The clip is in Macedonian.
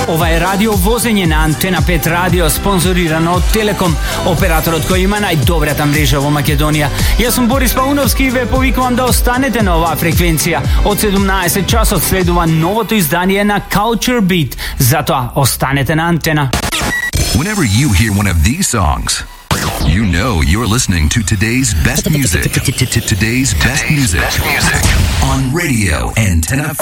Ovaj radio vozenje na Antena 5 radio sponzorirano od Telekom, операторот кој има најдобрата мрежа во Македонија. Јас сум Борис Пауновски и ве повикувам да останете на оваа фреквенција. Од 17 часот следува новото издание на Culture Beat. Затоа останете на Антена. Whenever you hear one of these songs, you know you're listening to today's best music. Today's best music on Radio Antenna 5.